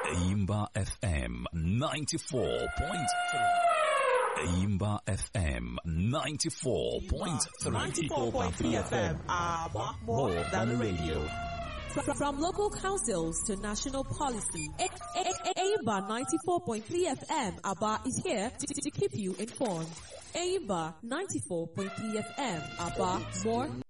Aimba FM 94.3. Aimba FM 94.3. 94.3 FM. More than radio. From local councils to national policy, Aimba 94.3 FM Aba is here to keep you informed. Aimba 94.3 FM Aba, more